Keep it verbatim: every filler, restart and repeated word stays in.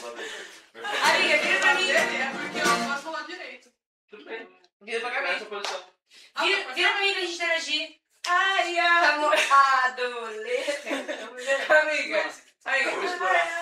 Amiga, vira pra mim. É porque eu não posso falar direito. Tudo bem. Vira pra cá. Essa posição. Vira, vira pra mim pra gente interagir. Ai, amor, adolescente. Amiga, amiga.